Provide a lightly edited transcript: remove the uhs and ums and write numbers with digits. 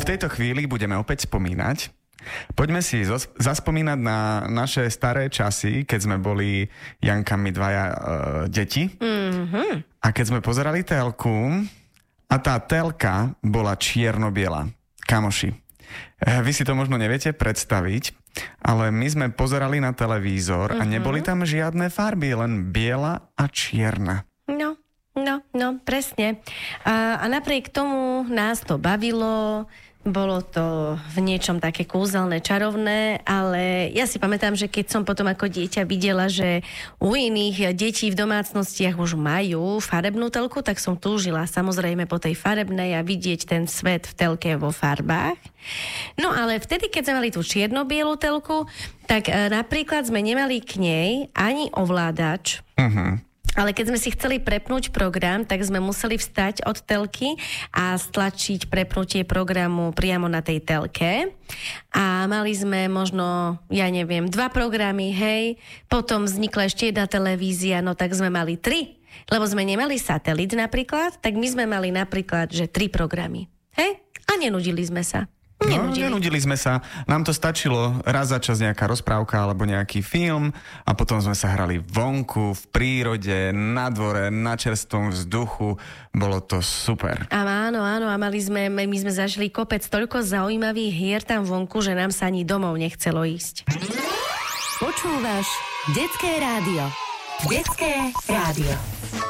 v tejto chvíli budeme opäť spomínať. Poďme si zaspomínať na naše staré časy, keď sme boli Jankami dvaja deti. A keď sme pozerali telku a tá telka bola čierno-biela. Kamoši, vy si to možno neviete predstaviť, ale my sme pozerali na televízor a neboli tam žiadne farby, len biela a čierna. No, presne. A napriek tomu nás to bavilo, bolo to v niečom také kúzelné, čarovné, ale ja si pamätám, že keď som potom ako dieťa videla, že u iných detí v domácnostiach už majú farebnú telku, tak som túžila samozrejme po tej farebnej a vidieť ten svet v telke vo farbách. No ale vtedy, keď sme mali tú čierno-bielu telku, tak napríklad sme nemali k nej ani ovládač, ale keď sme si chceli prepnúť program, tak sme museli vstať od telky a stlačiť prepnutie programu priamo na tej telke. A mali sme možno, 2 programy, hej. Potom vznikla ešte jedna televízia, no tak sme mali 3. Lebo sme nemali satelit napríklad, tak my sme mali napríklad, že 3 programy. Hej? A nenudili sme sa. Nenudili sme sa. Nám to stačilo raz za čas nejaká rozprávka alebo nejaký film a potom sme sa hrali vonku, v prírode, na dvore, na čerstvom vzduchu. Bolo to super. Áno, a my sme zažili kopec toľko zaujímavých hier tam vonku, že nám sa ani domov nechcelo ísť. Počúvaš Detské rádio. Detské rádio.